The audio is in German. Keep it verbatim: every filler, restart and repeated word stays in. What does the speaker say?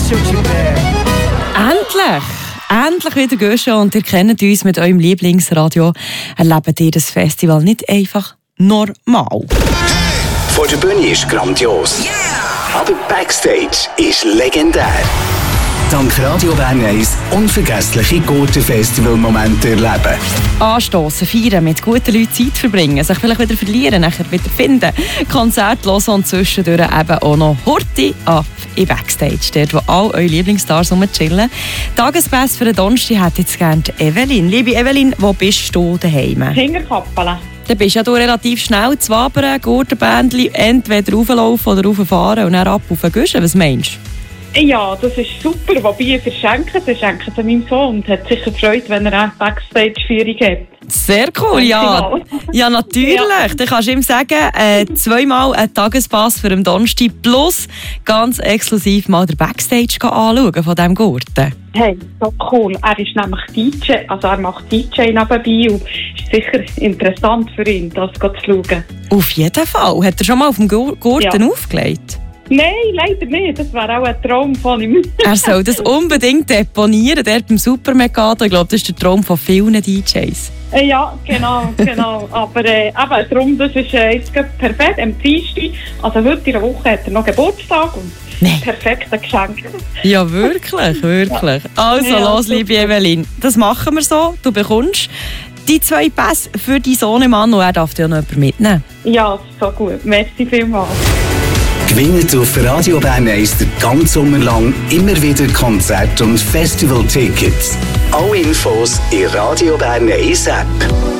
Endlich! Endlich wieder gehen und ihr kennt uns mit eurem Lieblingsradio. Erlebt ihr das Festival nicht einfach normal? Vor der Bühne ist grandios. Yeah. Aber Backstage ist legendär. Dank Radio Bern eins unvergessliche Gurten-Festival-Momente erleben. Anstossen, feiern, mit guten Leuten Zeit verbringen, sich vielleicht wieder verlieren, nachher wieder finden, Konzerte hören und zwischendurch eben auch noch Horti ab in Backstage, dort wo all eure Lieblingsstars rumchillen. Tagespass für den Donnerstag hätte jetzt gerne Evelyn. Liebe Evelyn, wo bist du daheim? Hinterkappeln. Dann bist ja du relativ schnell zu wabern, Gurtenbändchen, entweder rauflaufen oder rauffahren und dann ab auf den Guschen. Was meinst du? Ja, das ist super. Wobei ich verschenke, das schenke es meinem Sohn und hat sicher Freude, wenn er eine Backstage-Führung hat. Sehr cool, ja. Ja, natürlich. Ja. Dann kannst du ihm sagen, äh, zweimal ein Tagespass für den Donnerstag plus ganz exklusiv mal den Backstage anschauen von diesem Gurten. Hey, so cool. Er ist nämlich D J, also er macht D J nebenbei und es ist sicher interessant für ihn, das zu schauen. Auf jeden Fall. Hat er schon mal auf dem Gurten ja. aufgelegt? Nein, leider nicht. Das wäre auch ein Traum von ihm. Er soll das unbedingt deponieren, dort beim Supermercado. Ich glaube, das ist der Traum von vielen D Js. Ja, genau, genau. Aber äh, eben, darum, das ist äh, jetzt perfekt. Am Dienstag, also heute in der Woche, hat er noch Geburtstag und nee. Perfektes Geschenk. Ja, wirklich, wirklich. Also, ja, los, liebe Evelyn, das machen wir so. Du bekommst die zwei Pässe für deinen Sohnemann und er darf dir noch jemanden mitnehmen. Ja, so gut. Merci vielmals. Gewinnt auf Radio Bern eins den ganzen Sommer lang immer wieder Konzert- und Festival-Tickets. Alle Infos in Radio Bern eins App.